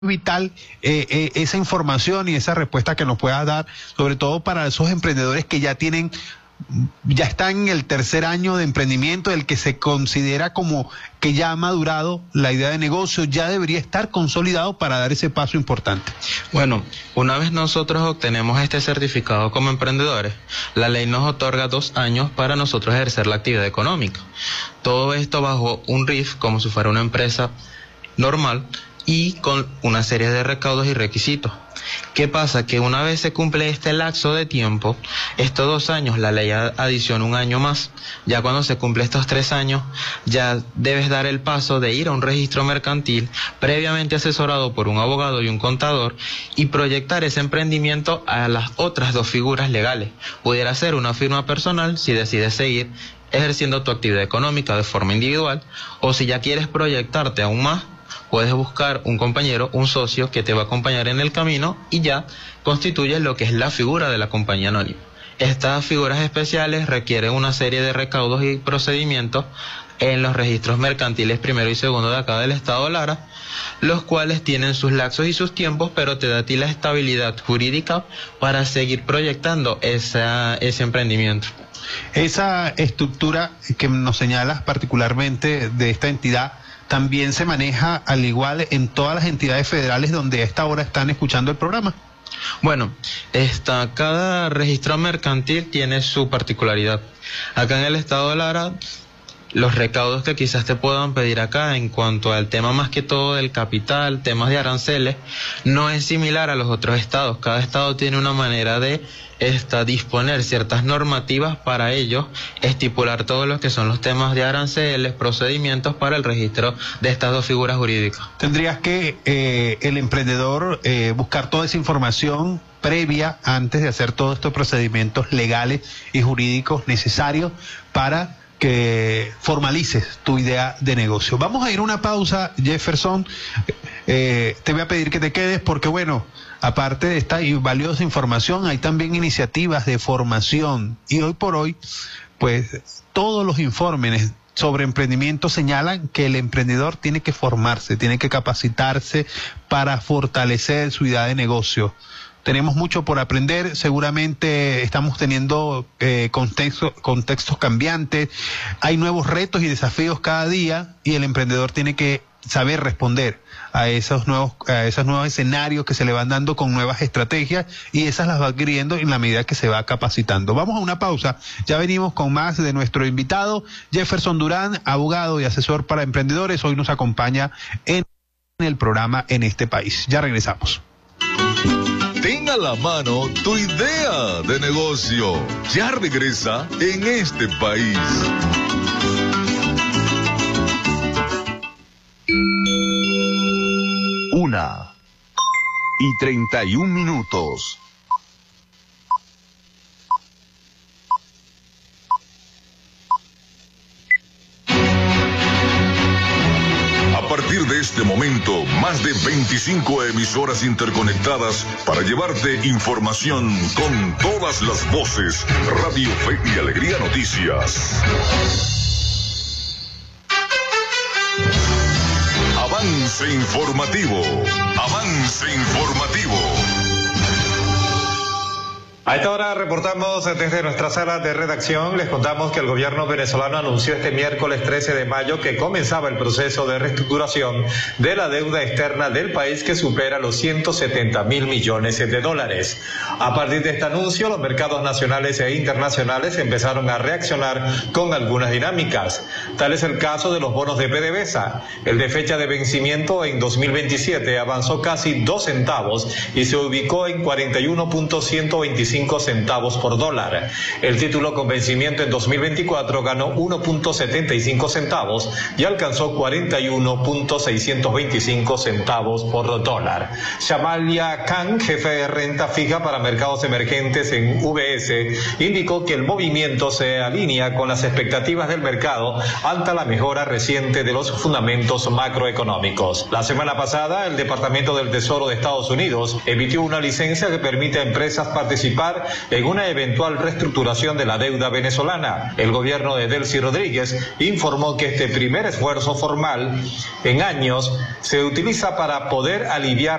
vital esa información y esa respuesta que nos puedas dar, sobre todo para esos emprendedores que ya están en el tercer año de emprendimiento, el que se considera como que ya ha madurado la idea de negocio, ya debería estar consolidado para dar ese paso importante. Bueno, una vez nosotros obtenemos este certificado como emprendedores, la ley nos otorga 2 años para nosotros ejercer la actividad económica. Todo esto bajo un RIF, como si fuera una empresa normal, y con una serie de recaudos y requisitos. ¿Qué pasa? Que una vez se cumple este lapso de tiempo, estos 2 años, la ley adiciona 1 año más. Ya cuando se cumple estos 3 años, ya debes dar el paso de ir a un registro mercantil previamente asesorado por un abogado y un contador y proyectar ese emprendimiento a las otras 2 figuras legales. Pudiera ser una firma personal si decides seguir ejerciendo tu actividad económica de forma individual, o si ya quieres proyectarte aún más, puedes buscar un compañero, un socio que te va a acompañar en el camino y ya constituye lo que es la figura de la compañía anónima. Estas figuras especiales requieren una serie de recaudos y procedimientos en los registros mercantiles primero y segundo de acá del Estado Lara, los cuales tienen sus lapsos y sus tiempos, pero te da a ti la estabilidad jurídica para seguir proyectando ese emprendimiento. Esa estructura que nos señalas particularmente de esta entidad, ¿también se maneja al igual en todas las entidades federales donde a esta hora están escuchando el programa? Bueno, cada registro mercantil tiene su particularidad. Acá en el Estado de Lara, los recaudos que quizás te puedan pedir acá en cuanto al tema más que todo del capital, temas de aranceles, no es similar a los otros estados. Cada estado tiene una manera de disponer ciertas normativas para ellos, estipular todo lo que son los temas de aranceles, procedimientos para el registro de estas 2 figuras jurídicas. Tendrías que el emprendedor buscar toda esa información previa antes de hacer todos estos procedimientos legales y jurídicos necesarios para que formalices tu idea de negocio. Vamos a ir a una pausa, Jefferson. Te voy a pedir que te quedes porque, bueno, aparte de esta valiosa información, hay también iniciativas de formación. Y hoy por hoy, pues, todos los informes sobre emprendimiento señalan que el emprendedor tiene que formarse, tiene que capacitarse para fortalecer su idea de negocio. Tenemos mucho por aprender, seguramente estamos teniendo contextos cambiantes, hay nuevos retos y desafíos cada día y el emprendedor tiene que saber responder a esos nuevos escenarios que se le van dando con nuevas estrategias y esas las va adquiriendo en la medida que se va capacitando. Vamos a una pausa, ya venimos con más de nuestro invitado, Jefferson Durán, abogado y asesor para emprendedores, hoy nos acompaña en el programa En este País. Ya regresamos. Ten a la mano tu idea de negocio. Ya regresa En este País. Una y 31 minutos. A partir de este momento, más de 25 emisoras interconectadas para llevarte información con todas las voces. Radio Fe y Alegría Noticias. Avance informativo. Avance informativo. A esta hora reportamos desde nuestra sala de redacción. Les contamos que el gobierno venezolano anunció este miércoles 13 de mayo que comenzaba el proceso de reestructuración de la deuda externa del país que supera los 170.000 millones de dólares. A partir de este anuncio, los mercados nacionales e internacionales empezaron a reaccionar con algunas dinámicas. Tal es el caso de los bonos de PDVSA. El de fecha de vencimiento en 2027 avanzó casi 2 centavos y se ubicó en 41.125 centavos por dólar. El título con vencimiento en 2024 ganó 1.75 centavos y alcanzó 41.625 centavos por dólar. Shamalia Khan, jefe de renta fija para mercados emergentes en UBS, indicó que el movimiento se alinea con las expectativas del mercado ante la mejora reciente de los fundamentos macroeconómicos. La semana pasada, el Departamento del Tesoro de Estados Unidos emitió una licencia que permite a empresas participar participar en una eventual reestructuración de la deuda venezolana. El gobierno de Delcy Rodríguez informó que este primer esfuerzo formal en años se utiliza para poder aliviar